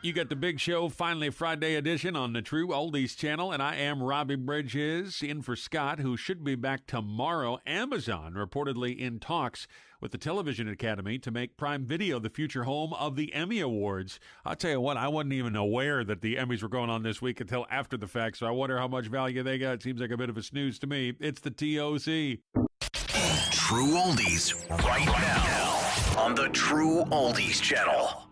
You got the big show, finally Friday edition on the True Oldies channel, and I am Robbie Bridges, in for Scott, who should be back tomorrow. Amazon reportedly in talks with the Television Academy to make Prime Video the future home of the Emmy Awards. I'll tell you what, I wasn't even aware that the Emmys were going on this week until after the fact, so I wonder how much value they got. It seems like a bit of a snooze to me. It's the TOC. True Oldies right now on the True Oldies channel.